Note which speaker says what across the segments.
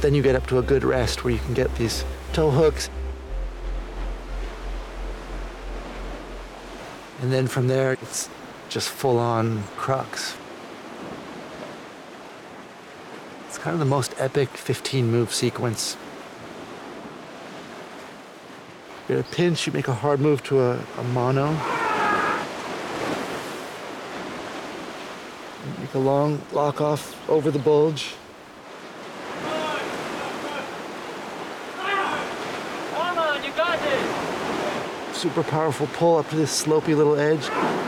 Speaker 1: Then you get up to a good rest where you can get these tow hooks. And then from there, it's just full-on crux. It's kind of the most epic 15-move sequence. You get a pinch, you make a hard move to a mono. Make a long lock off over the bulge.
Speaker 2: Come on, you got this!
Speaker 1: Super powerful pull up to this slopey little edge.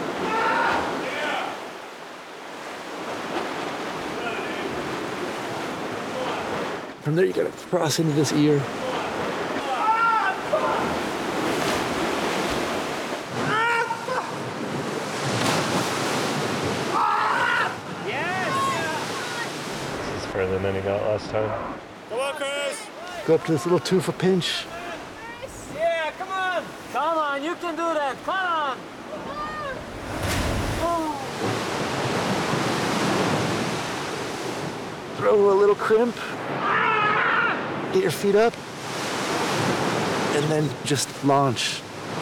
Speaker 1: From there, you gotta cross into this ear.
Speaker 3: This is further than he got last time.
Speaker 2: Come on, Chris!
Speaker 1: Go up to this little tufa pinch.
Speaker 2: Yeah, come on! Come on, you can do that, come on!
Speaker 1: Throw a little crimp. Get your feet up. And then just launch.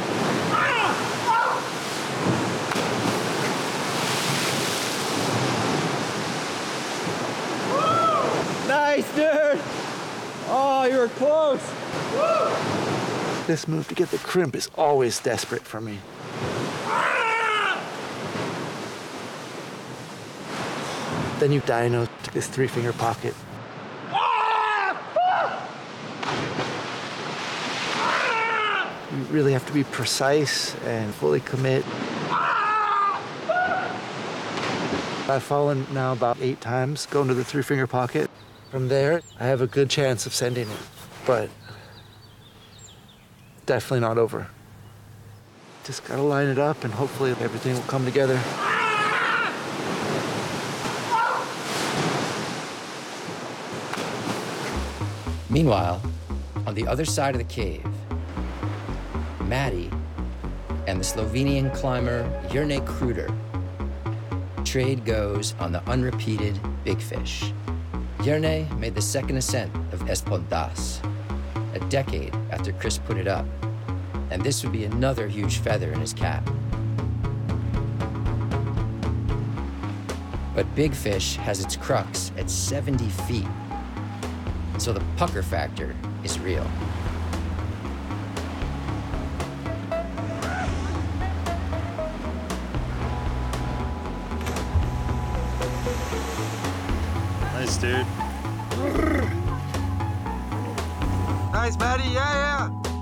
Speaker 2: Nice, dude! Oh, you were close!
Speaker 1: This move to get the crimp is always desperate for me. Then you dyno to this 3-finger pocket. You really have to be precise and fully commit. I've fallen now about 8 times going to the 3-finger pocket. From there, I have a good chance of sending it, but definitely not over. Just gotta line it up and hopefully everything will come together.
Speaker 4: Meanwhile, on the other side of the cave, Maddie and the Slovenian climber Jernej Kruder trade goes on the unrepeated Big Fish. Jernej made the second ascent of Espondas, a decade after Chris put it up, and this would be another huge feather in his cap. But Big Fish has its crux at 70 feet, so the pucker factor is real.
Speaker 3: Nice, dude.
Speaker 5: Nice, Maddie. Yeah, yeah.